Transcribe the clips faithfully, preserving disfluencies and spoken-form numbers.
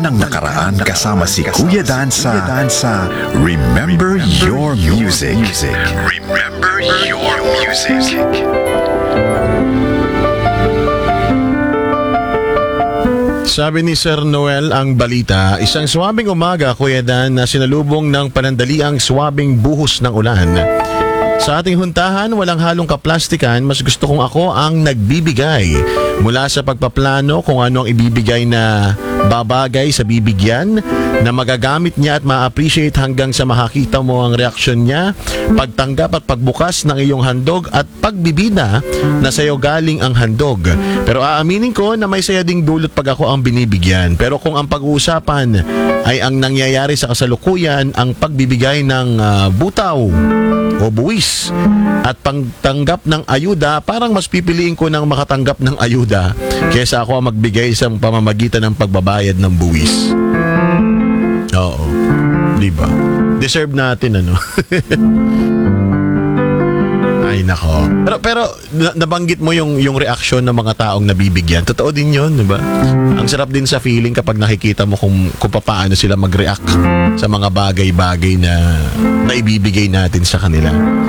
ng nakaraan kasama si Kuya Dan sa Remember Your Music. Remember Your Music. Sabi ni Sir Noel ang balita, isang swabing umaga, Kuya Dan, na sinalubong ng panandaliang swabing buhos ng ulan. Sa ating huntahan, walang halong kaplastikan, mas gusto kong ako ang nagbibigay. Mula sa pagpaplano kung ano ang ibibigay na babagay sa bibigyan, na magagamit niya at ma-appreciate hanggang sa makakita mo ang reaksyon niya, pagtanggap at pagbukas ng iyong handog at pagbibida na sa'yo galing ang handog. Pero aaminin ko na may saya ding dulot pag ako ang binibigyan. Pero kung ang pag-uusapan ay ang nangyayari sa kasalukuyan, ang pagbibigay ng uh, butaw o buwis at pagtanggap ng ayuda, parang mas pipiliin ko ng makatanggap ng ayuda kaysa ako ang magbigay sa pamamagitan ng pagbabayad ng buwis. Oo. Diba? Deserve natin, ano? Ay, nako. Pero, pero nabanggit mo yung, yung reaksyon ng mga taong nabibigyan. Totoo din yun, diba? Ang sarap din sa feeling kapag nakikita mo kung, kung paano sila mag-react sa mga bagay-bagay na, na ibibigay natin sa kanila.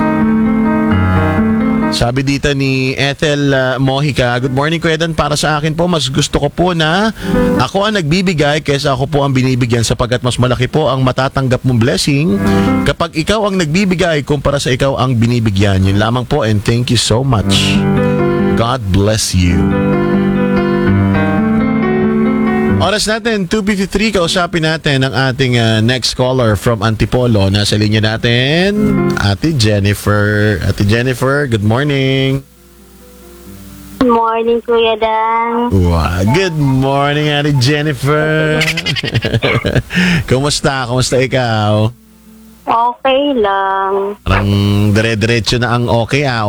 Sabi dito ni Ethel uh, Mojica, good morning Kuya Dan, para sa akin po mas gusto ko po na ako ang nagbibigay kaysa ako po ang binibigyan, sapagkat mas malaki po ang matatanggap mong blessing kapag ikaw ang nagbibigay kumpara sa ikaw ang binibigyan. Yun lamang po, and thank you so much. God bless you. Oras natin, two fifty-three, kausapin natin ang ating uh, next caller from Antipolo. Nasa linya natin, Ate Jennifer. Ate Jennifer, good morning. Good morning, Kuya Dan. Wow, good morning, Ate Jennifer. Kumusta? Kumusta ikaw? Okay lang. Parang dire-diretso na ang okay, ah.